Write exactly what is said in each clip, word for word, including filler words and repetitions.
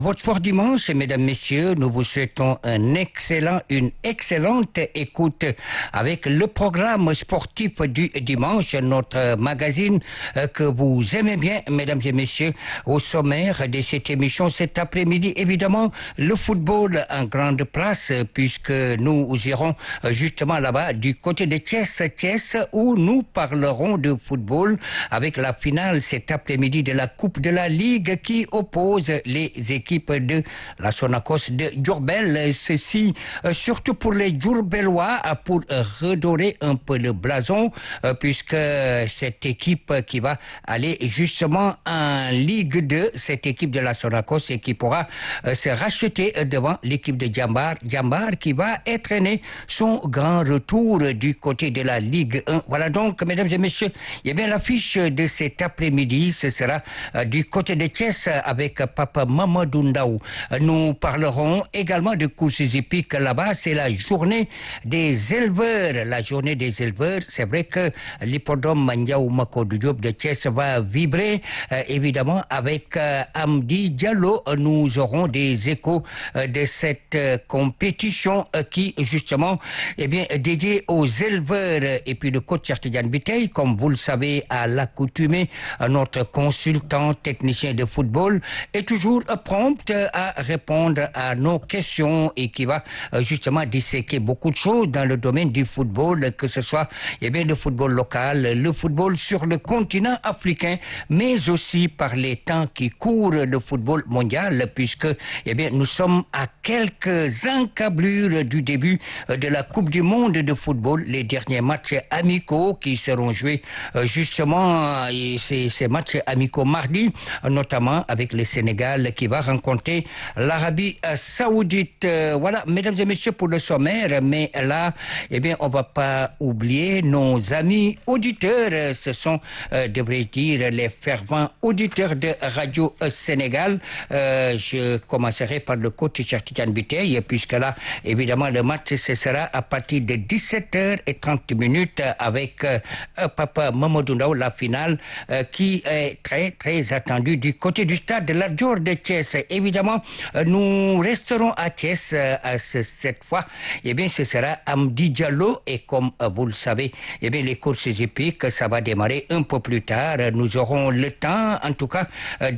Votre fort dimanche, mesdames, messieurs, nous vous souhaitons un excellent, une excellente écoute avec le programme sportif du dimanche, notre magazine euh, que vous aimez bien, mesdames et messieurs. Au sommaire de cette émission cet après-midi, évidemment, le football en grande place, puisque nous irons justement là-bas du côté de Thiès, Thiès, où nous parlerons de football avec la finale cet après-midi de la Coupe de la Ligue qui oppose les équipes de la Sonacos de Diourbel. Ceci euh, surtout pour les Diourbellois, pour euh, redorer un peu le blason, euh, puisque cette équipe qui va aller justement en Ligue deux, cette équipe de la Sonacos, et qui pourra euh, se racheter devant l'équipe de Djambar, Djambar qui va entraîner son grand retour du côté de la Ligue un. Voilà donc, mesdames et messieurs, eh bien l'affiche de cet après-midi, ce sera euh, du côté de Thiès avec Papa Mamadou Ndaou. Nous parlerons également de courses hippiques là-bas. C'est la journée des éleveurs. La journée des éleveurs, c'est vrai que l'hippodrome Mandiaou Makodou Diop de Thiès va vibrer, euh, évidemment, avec euh, Amdi Diallo. Nous aurons des échos euh, de cette euh, compétition euh, qui, justement, est bien dédiée aux éleveurs. Et puis le coach Tidiane Biteye, comme vous le savez, à l'accoutumée, notre consultant technicien de football, est toujours euh, prompt à répondre à nos questions et qui va euh, justement disséquer beaucoup de choses dans le domaine du football, que ce soit eh bien, le football local, le football sur le continent africain, mais aussi par les temps qui courent, le football mondial, puisque eh bien, nous sommes à quelques encablures du début de la Coupe du Monde de football, les derniers matchs amicaux qui seront joués euh, justement, et ces, ces matchs amicaux mardi, notamment avec le Sénégal qui va rencontrer l'Arabie Saoudite. Euh, voilà, mesdames et messieurs, pour le sommaire, mais là, eh bien, on va pas oublier nos amis auditeurs. Ce sont, euh, devrais-je dire, les fervents auditeurs de Radio Sénégal. Euh, je commencerai par le coach Tidiane Biteye, puisque là, évidemment, le match, ce sera à partir de dix-sept heures trente avec euh, Papa Mamadou Ndaou, la finale, euh, qui est très, très attendue du côté du stade de la Dior de Thiès. Évidemment, nous resterons à Thiès euh, cette fois. Eh bien, ce sera Amdi Diallo et comme euh, vous le savez, eh bien, les courses hippiques, ça va démarrer un peu plus tard. Nous aurons le temps, en tout cas, euh,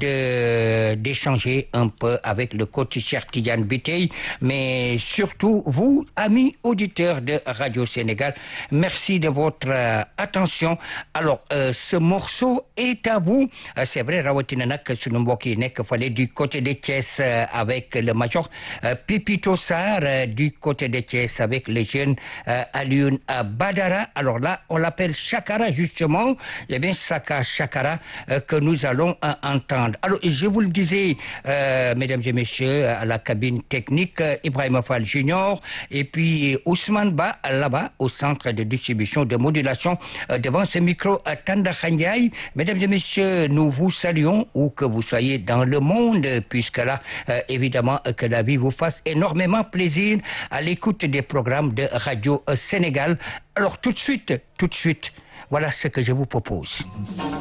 de d'échanger un peu avec le coach Cheikh Tidiane Biteye, mais surtout vous, amis auditeurs de Radio Sénégal, merci de votre euh, attention. Alors, euh, ce morceau est à vous. Euh, c'est vrai, rawatina nak sunu mbokk yi nekk fale du côté de Thiès euh, avec le major euh, Pipito Sarr, euh, du côté de Thiès avec le jeune euh, Alioune euh, Badara. Alors là, on l'appelle Chakara justement. Eh bien, Saka Chakara euh, que nous allons euh, entendre. Alors, je vous le disais, euh, mesdames et messieurs, à la cabine technique, euh, Ibrahima Fall Junior et puis Ousmane Ba là-bas au centre de distribution de modulation euh, devant ce micro à Tanda Khandiaï. Mesdames et messieurs, nous vous saluons où que vous soyez dans le monde, puisque là, euh, évidemment, euh, que la vie vous fasse énormément plaisir à l'écoute des programmes de Radio Sénégal. Alors tout de suite, tout de suite, voilà ce que je vous propose.